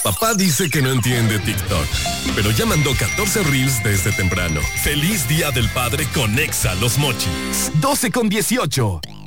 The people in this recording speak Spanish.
Papá dice que no entiende TikTok, pero ya mandó 14 reels desde temprano. Feliz Día del Padre con Exa Los Mochis. 12:18.